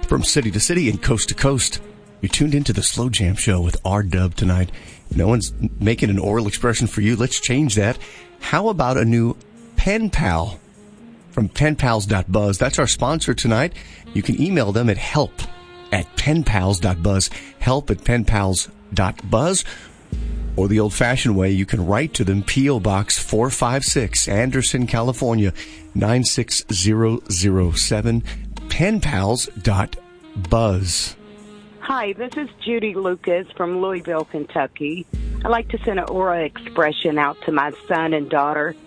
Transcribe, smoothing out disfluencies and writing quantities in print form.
From city to city and coast to coast, you're tuned into the Slow Jam Show with R-Dub tonight. No one's making an oral expression for you. Let's change that. How about a new pen pal from penpals.buzz? That's our sponsor tonight. You can email them at help@penpals.buzz, help@penpals.buzz. Or the old-fashioned way, you can write to them, P.O. Box 456, Anderson, California, 96007, penpals.buzz. Hi, this is Judy Lucas from Louisville, Kentucky. I'd like to send an oral expression out to my son and daughter